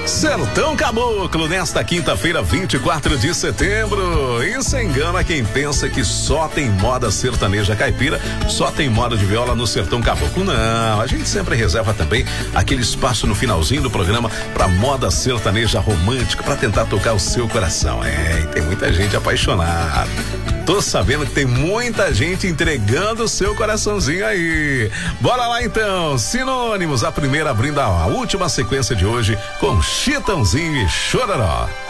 Sertão Caboclo, nesta quinta-feira, 24 de setembro. Isso engana quem pensa que só tem moda sertaneja caipira, só tem moda de viola no Sertão Caboclo. Não, a gente sempre reserva também aquele espaço no finalzinho do programa pra moda sertaneja romântica, pra tentar tocar o seu coração. E tem muita gente apaixonada. Tô sabendo que tem muita gente entregando o seu coraçãozinho aí. Bora lá então, Sinônimos, a primeira abrindo a última sequência de hoje com Chitãozinho e Chororó.